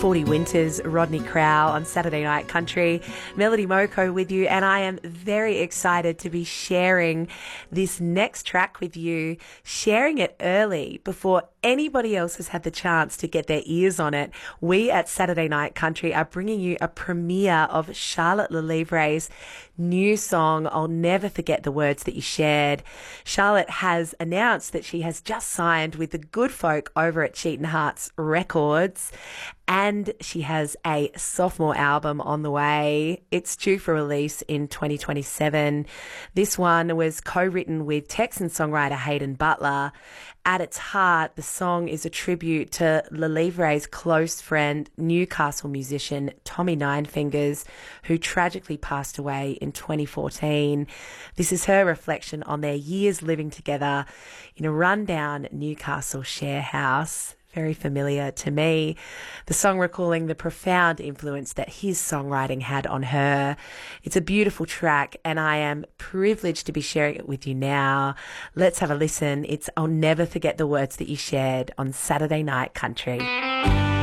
40 Winters, Rodney Crowell on Saturday Night Country. Melody Moko with you, and I am very excited to be sharing this next track with you, sharing it early before anybody else has had the chance to get their ears on it. We at Saturday Night Country are bringing you a premiere of Charlotte Lelivre's new song, I'll Never Forget the Words That You Shared. Charlotte has announced that she has just signed with the good folk over at Cheatin' Hearts Records, and she has a sophomore album on the way. It's due for release in 2027. This one was co-written with Texan songwriter Hayden Butler. At its heart, the song is a tribute to Lelivre's close friend, Newcastle musician Tommy Ninefingers, who tragically passed away in 2014. This is her reflection on their years living together in a rundown Newcastle share house. Very familiar to me. The song recalling the profound influence that his songwriting had on her. It's a beautiful track, and I am privileged to be sharing it with you now. Let's have a listen. It's I'll Never Forget the Words That You Shared on Saturday Night Country.